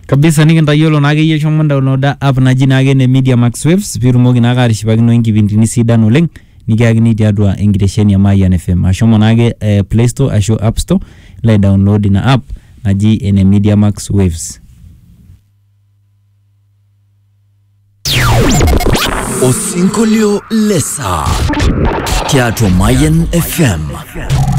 Kabisa nikintayiolo naake yie shomo downloada app naji naake ne Media Max Waves pirumoki naake arishipakino inkipindini sidan oleng nikiyakini tiatua enkitesheni ya Mayan FM. Ashomo naake Play Store ashu App Store le download ina app naji ene Media Max Waves. Osinkolio lesa tiatua Mayan FM.